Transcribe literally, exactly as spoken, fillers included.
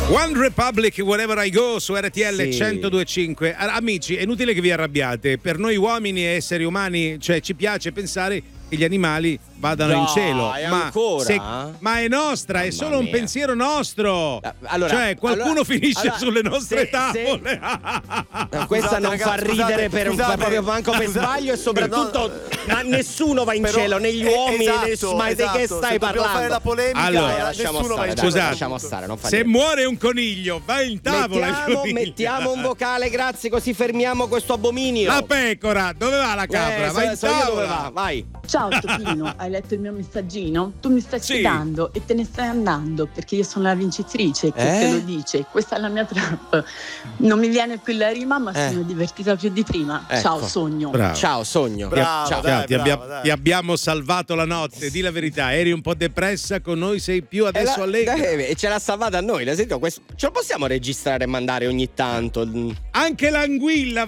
One Republic, Wherever I Go su R T L Sì. centodue e cinque. Amici, è inutile che vi arrabbiate. Per noi uomini e esseri umani, cioè ci piace pensare che gli animali vadano Dai, in cielo. Ma, ancora? se- ma è nostra, è Mamma solo un mia. pensiero nostro. Allora, cioè, qualcuno allora- finisce allora, sulle nostre se- tavole. No, questa Scusate, non ragazzi, fa ridere scusate, per un scusate. proprio manco per Scusate. sbaglio e soprattutto ma nessuno va in Però- cielo, né gli eh, uomini esatto, né- ma di che esatto. stai Se dobbiamo parlando? fare la polemica, Allora, eh, lasciamo nessuno va stare, in dai, cielo. Scusate. lasciamo stare, non fa Se niente. muore un coniglio, vai in tavola. il Mettiamo, coniglio. mettiamo un vocale, grazie, così fermiamo questo abominio. La pecora, dove va la capra? Eh, vai so- in so io dove tavola. va, vai. Ciao Topino, hai letto il mio messaggino? Tu mi stai Sì. sfidando e te ne stai andando perché io sono la vincitrice che Eh? te lo dice. Questa è la mia trap. Non mi viene più la rima, ma Eh. sono divertita più di prima. Ecco. Ciao sogno. Bravo. Ciao, sogno. Bravo, Ciao. dai, ti, abbia- brava, dai. ti abbiamo salvato la notte, di la verità. Eri un po' depressa, con noi sei più E adesso la- allegra. eh, E ce l'ha salvata a noi, la sento, questo- ce lo possiamo registrare e mandare ogni tanto? Anche l'anguilla